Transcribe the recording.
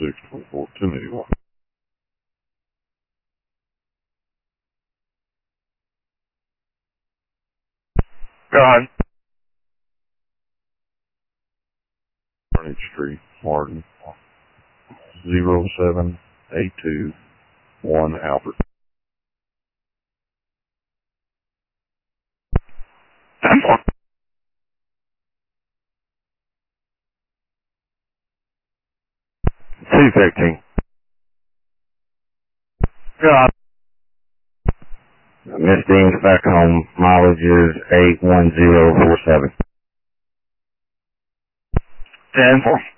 624-1081. Go on. Furniture Street, Martin. 07821 Albert. 10-4. 215. Go on. Miss Dean's back home. Mileage is 81047. 10-4.